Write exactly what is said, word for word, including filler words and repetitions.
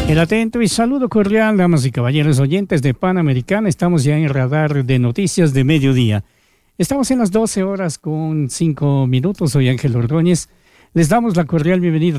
El atento y saludo cordial, damas y caballeros oyentes de Panamericana. Estamos ya en radar de noticias de mediodía. Estamos en las doce horas con cinco minutos. Soy Ángel Ordóñez. Les damos la cordial bienvenida